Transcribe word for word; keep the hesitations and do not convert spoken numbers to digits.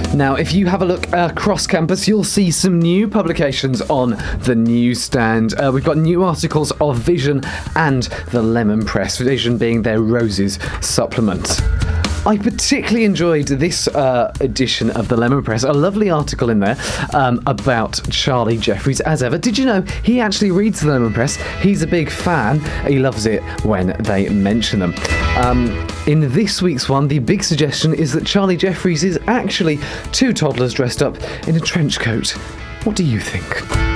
Now, if you have a look across campus, you'll see some new publications on the newsstand. Uh, we've got new articles of Vision and the Lemon Press, Vision being their Roses supplement. I particularly enjoyed this uh, edition of the Lemon Press. A lovely article in there um, about Charlie Jeffries, as ever. Did you know he actually reads the Lemon Press? He's a big fan. He loves it when they mention them. Um, in this week's one, the big suggestion is that Charlie Jeffries is actually two toddlers dressed up in a trench coat. What do you think?